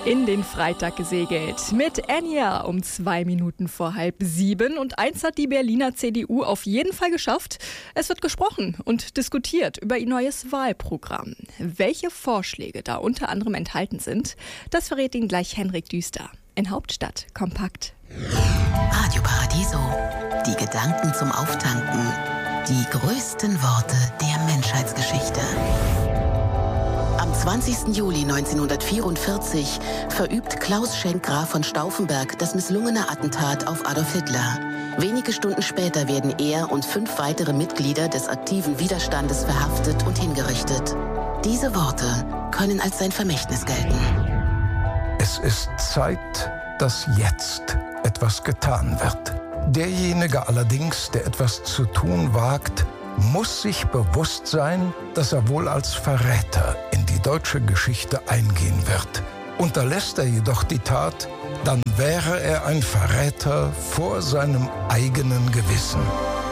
In den Freitag gesegelt. Mit Enya um 2 Minuten vor 6:30. Und eins hat die Berliner CDU auf jeden Fall geschafft. Es wird gesprochen und diskutiert über ihr neues Wahlprogramm. Welche Vorschläge da unter anderem enthalten sind, das verrät Ihnen gleich Henrik Düster. In Hauptstadt kompakt. Radio Paradiso. Die Gedanken zum Auftanken. Die größten Worte der Menschheitsgeschichte. Am 20. Juli 1944 verübt Klaus Schenk Graf von Stauffenberg das misslungene Attentat auf Adolf Hitler. Wenige Stunden später werden er und 5 weitere Mitglieder des aktiven Widerstandes verhaftet und hingerichtet. Diese Worte können als sein Vermächtnis gelten. Es ist Zeit, dass jetzt etwas getan wird. Derjenige allerdings, der etwas zu tun wagt, muss sich bewusst sein, dass er wohl als Verräter in die deutsche Geschichte eingehen wird. Unterlässt er jedoch die Tat, dann wäre er ein Verräter vor seinem eigenen Gewissen.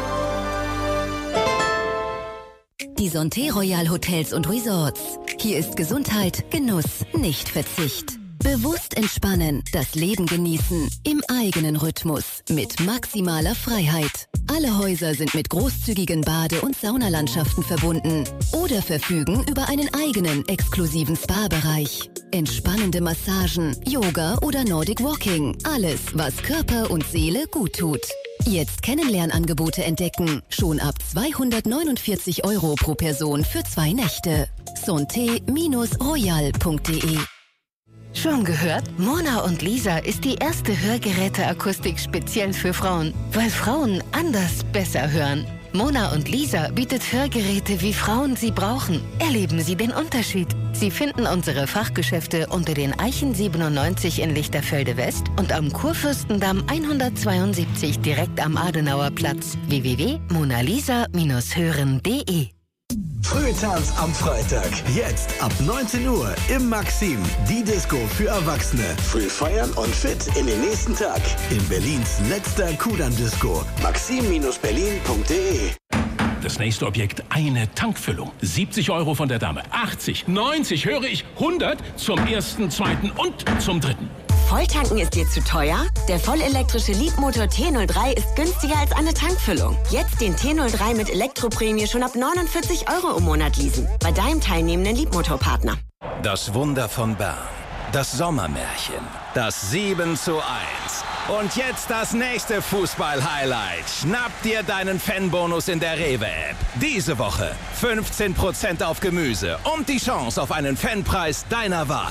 Die Santé Royal Hotels und Resorts. Hier ist Gesundheit, Genuss, nicht Verzicht. Bewusst entspannen, das Leben genießen, im eigenen Rhythmus, mit maximaler Freiheit. Alle Häuser sind mit großzügigen Bade- und Saunalandschaften verbunden oder verfügen über einen eigenen exklusiven Spa-Bereich. Entspannende Massagen, Yoga oder Nordic Walking. Alles, was Körper und Seele gut tut. Jetzt Kennenlernangebote entdecken. Schon ab 249 € pro Person für 2 Nächte. santé-royal.de. Schon gehört? Mona und Lisa ist die erste Hörgeräteakustik speziell für Frauen, weil Frauen anders besser hören. Mona und Lisa bietet Hörgeräte, wie Frauen sie brauchen. Erleben Sie den Unterschied. Sie finden unsere Fachgeschäfte unter den Eichen 97 in Lichterfelde West und am Kurfürstendamm 172 direkt am Adenauer Platz. www.monalisa-hören.de. Frühtanz am Freitag. Jetzt ab 19 Uhr im Maxim. Die Disco für Erwachsene. Früh feiern und fit in den nächsten Tag. In Berlins letzter Kudamm-Disco. maxim-berlin.de. Das nächste Objekt, eine Tankfüllung. 70 € von der Dame. 80, 90, höre ich, 100 zum ersten, zweiten und zum dritten. Volltanken ist dir zu teuer? Der vollelektrische Leapmotor T03 ist günstiger als eine Tankfüllung. Jetzt den T03 mit Elektroprämie schon ab 49 € im Monat leasen. Bei deinem teilnehmenden Leapmotor-Partner. Das Wunder von Bern. Das Sommermärchen. Das 7:1. Und jetzt das nächste Fußball-Highlight. Schnapp dir deinen Fanbonus in der Rewe-App. Diese Woche 15% auf Gemüse und die Chance auf einen Fanpreis deiner Wahl.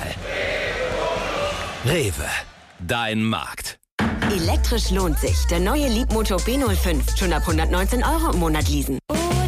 Rewe, dein Markt. Elektrisch lohnt sich. Der neue Leapmotor B05. Schon ab 119 € im Monat leasen.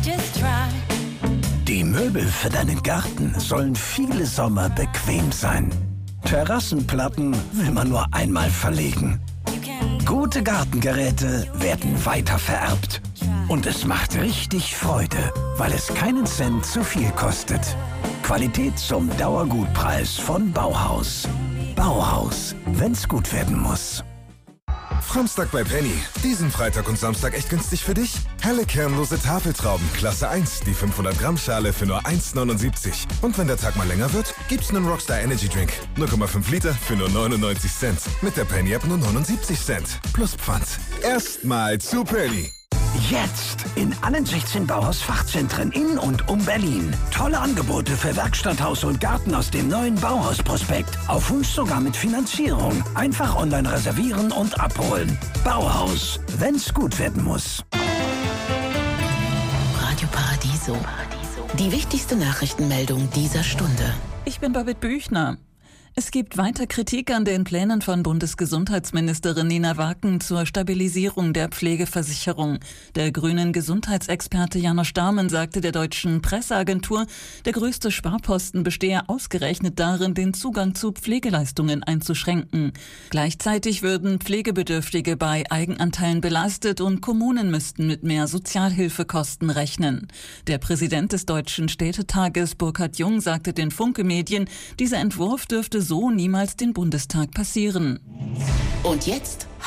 Die Möbel für deinen Garten sollen viele Sommer bequem sein. Terrassenplatten will man nur einmal verlegen. Gute Gartengeräte werden weitervererbt. Und es macht richtig Freude, weil es keinen Cent zu viel kostet. Qualität zum Dauergutpreis von Bauhaus. Bauhaus, wenn's gut werden muss. Samstag bei Penny. Diesen Freitag und Samstag echt günstig für dich? Helle kernlose Tafeltrauben, Klasse 1, die 500-Gramm-Schale für nur 1,79. Und wenn der Tag mal länger wird, gibt's einen Rockstar Energy Drink. 0,5 Liter für nur 99 Cent. Mit der Penny-App nur 79 Cent. Plus Pfand. Erstmal zu Penny. Jetzt in allen 16 Bauhaus-Fachzentren in und um Berlin. Tolle Angebote für Werkstatt, Haus und Garten aus dem neuen Bauhaus-Prospekt. Auf Wunsch sogar mit Finanzierung. Einfach online reservieren und abholen. Bauhaus, wenn's gut werden muss. Radio Paradiso. Die wichtigste Nachrichtenmeldung dieser Stunde. Ich bin Babette Büchner. Es gibt weiter Kritik an den Plänen von Bundesgesundheitsministerin Nina Wacken zur Stabilisierung der Pflegeversicherung. Der grünen Gesundheitsexperte Janosch Dahmen sagte der deutschen Presseagentur, der größte Sparposten bestehe ausgerechnet darin, den Zugang zu Pflegeleistungen einzuschränken. Gleichzeitig würden Pflegebedürftige bei Eigenanteilen belastet und Kommunen müssten mit mehr Sozialhilfekosten rechnen. Der Präsident des Deutschen Städtetages, Burkhard Jung, sagte den Funke-Medien, dieser Entwurf dürfte so niemals den Bundestag passieren. Und jetzt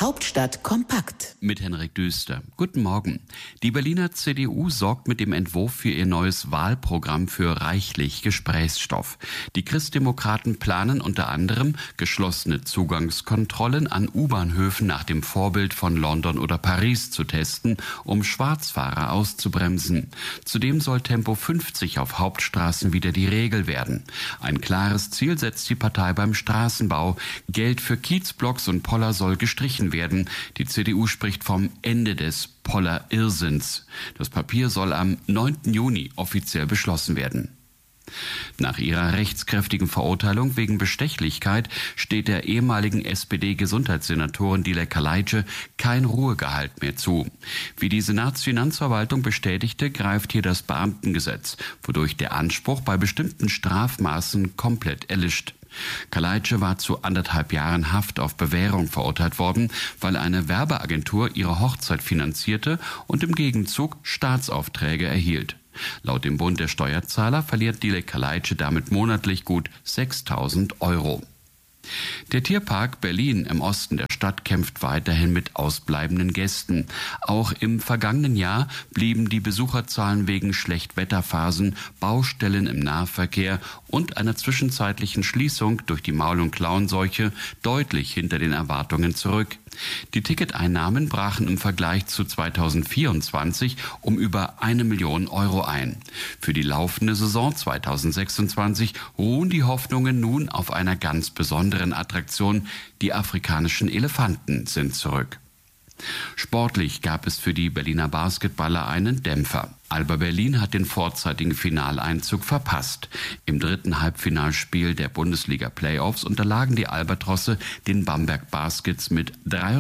Hauptstadt kompakt. Mit Henrik Düster. Guten Morgen. Die Berliner CDU sorgt mit dem Entwurf für ihr neues Wahlprogramm für reichlich Gesprächsstoff. Die Christdemokraten planen unter anderem geschlossene Zugangskontrollen an U-Bahnhöfen nach dem Vorbild von London oder Paris zu testen, um Schwarzfahrer auszubremsen. Zudem soll Tempo 50 auf Hauptstraßen wieder die Regel werden. Ein klares Ziel setzt die Partei beim Straßenbau. Geld für Kiezblocks und Poller soll gestrichen werden. Die CDU spricht vom Ende des Poller-Irrsinns. Das Papier soll am 9. Juni offiziell beschlossen werden. Nach ihrer rechtskräftigen Verurteilung wegen Bestechlichkeit steht der ehemaligen SPD-Gesundheitssenatorin Dilek Kaleitsche kein Ruhegehalt mehr zu. Wie die Senatsfinanzverwaltung bestätigte, greift hier das Beamtengesetz, wodurch der Anspruch bei bestimmten Strafmaßen komplett erlischt. Kaleitsche war zu 1,5 Jahren Haft auf Bewährung verurteilt worden, weil eine Werbeagentur ihre Hochzeit finanzierte und im Gegenzug Staatsaufträge erhielt. Laut dem Bund der Steuerzahler verliert Dilek Kaleitsche damit monatlich gut 6.000 €. Der Tierpark Berlin im Osten der Stadt kämpft weiterhin mit ausbleibenden Gästen. Auch im vergangenen Jahr blieben die Besucherzahlen wegen Schlechtwetterphasen, Baustellen im Nahverkehr und einer zwischenzeitlichen Schließung durch die Maul- und Klauenseuche deutlich hinter den Erwartungen zurück. Die Ticketeinnahmen brachen im Vergleich zu 2024 um über 1 Million € ein. Für die laufende Saison 2026 ruhen die Hoffnungen nun auf einer ganz besonderen Attraktion. Die afrikanischen Elefanten sind zurück. Sportlich gab es für die Berliner Basketballer einen Dämpfer. Alba Berlin hat den vorzeitigen Finaleinzug verpasst. Im 3. Halbfinalspiel der Bundesliga-Playoffs unterlagen die Albatrosse den Bamberg Baskets mit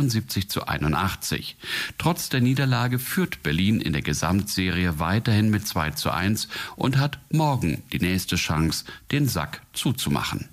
73:81. Trotz der Niederlage führt Berlin in der Gesamtserie weiterhin mit 2:1 und hat morgen die nächste Chance, den Sack zuzumachen.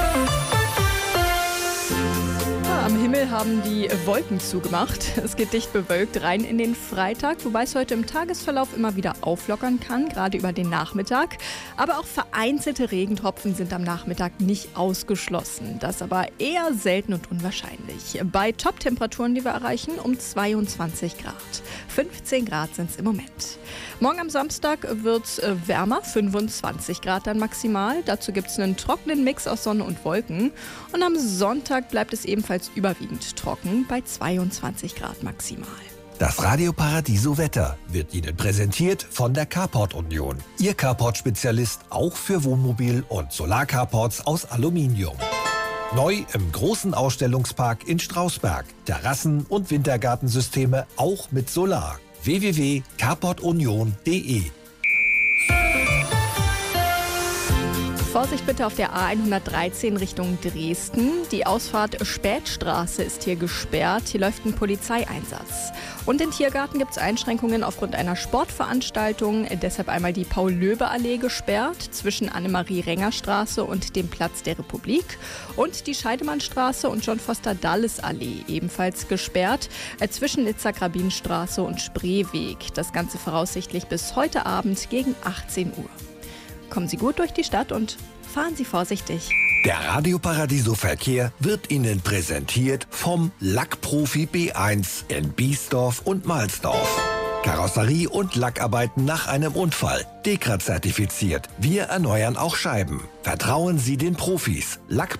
Am Himmel haben die Wolken zugemacht. Es geht dicht bewölkt rein in den Freitag, wobei es heute im Tagesverlauf immer wieder auflockern kann, gerade über den Nachmittag. Aber auch vereinzelte Regentropfen sind am Nachmittag nicht ausgeschlossen. Das aber eher selten und unwahrscheinlich. Bei Top-Temperaturen, die wir erreichen, um 22 Grad. 15 Grad sind es im Moment. Morgen am Samstag wird es wärmer, 25 Grad dann maximal. Dazu gibt es einen trockenen Mix aus Sonne und Wolken. Und am Sonntag bleibt es ebenfalls überwiegend trocken bei 22 Grad maximal. Das Radio Paradiso Wetter wird Ihnen präsentiert von der Carport Union. Ihr Carport-Spezialist auch für Wohnmobil- und Solarcarports aus Aluminium. Neu im großen Ausstellungspark in Strausberg. Terrassen- und Wintergartensysteme auch mit Solar. www.carportunion.de. Vorsicht bitte auf der A113 Richtung Dresden. Die Ausfahrt Spätstraße ist hier gesperrt. Hier läuft ein Polizeieinsatz. Und im Tiergarten gibt es Einschränkungen aufgrund einer Sportveranstaltung. Deshalb einmal die Paul-Löbe-Allee gesperrt zwischen Annemarie-Renger-Straße und dem Platz der Republik. Und die Scheidemannstraße und John-Foster-Dulles-Allee ebenfalls gesperrt zwischen Itzhak-Rabin-Straße und Spreeweg. Das Ganze voraussichtlich bis heute Abend gegen 18 Uhr. Kommen Sie gut durch die Stadt und fahren Sie vorsichtig. Der Radio Paradiso Verkehr wird Ihnen präsentiert vom Lackprofi B1 in Biesdorf und Mahlsdorf. Karosserie und Lackarbeiten nach einem Unfall. DEKRA-zertifiziert. Wir erneuern auch Scheiben. Vertrauen Sie den Profis.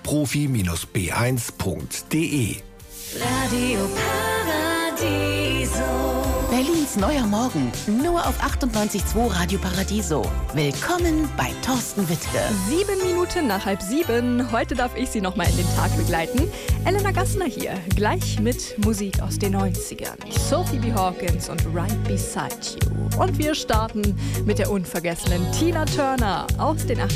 Lackprofi-b1.de. Radio Paradiso. Berlins neuer Morgen, nur auf 98.2 Radio Paradiso. Willkommen bei Thorsten Wittke. 7 Minuten nach 6:30. Heute darf ich Sie noch mal in den Tag begleiten. Elena Gassner hier, gleich mit Musik aus den 90ern. Sophie B. Hawkins und Right Beside You. Und wir starten mit der unvergessenen Tina Turner aus den